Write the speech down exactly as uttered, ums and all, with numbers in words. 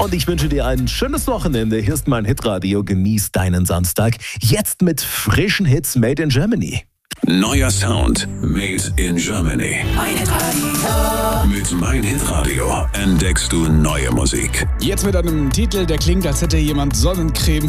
Und ich wünsche dir ein schönes Wochenende. Hier ist mein Hitradio. Genieß deinen Samstag. Jetzt mit frischen Hits made in Germany. Neuer Sound made in Germany. Mein Hitradio. Mit Mein Hitradio entdeckst du neue Musik. Jetzt mit einem Titel, der klingt, als hätte jemand Sonnencreme